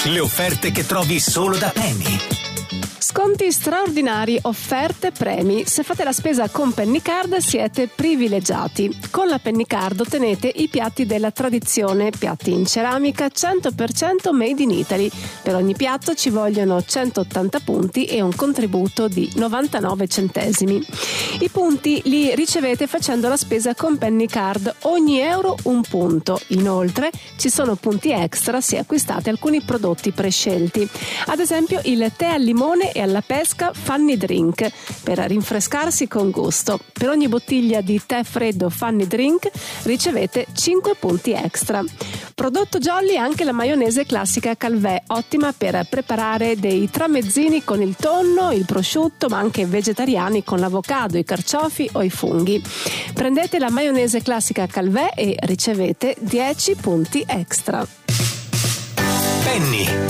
Le offerte che trovi solo da Penny. Sconti straordinari, offerte, premi. Se fate la spesa con Pennycard siete privilegiati. Con la Pennycard ottenete i piatti della tradizione, piatti in ceramica 100% made in Italy. Per ogni piatto ci vogliono 180 punti e un contributo di 99 centesimi. I punti li ricevete facendo la spesa con Pennycard, ogni euro un punto. Inoltre ci sono punti extra se acquistate alcuni prodotti prescelti. Ad esempio il tè al limone e alla pesca Funny Drink per rinfrescarsi con gusto. Per ogni bottiglia di tè freddo Funny Drink ricevete 5 punti extra. Prodotto jolly anche la maionese classica Calvé, ottima per preparare dei tramezzini con il tonno, il prosciutto, ma anche vegetariani con l'avocado, i carciofi o i funghi. Prendete la maionese classica Calvé e ricevete 10 punti extra. Penny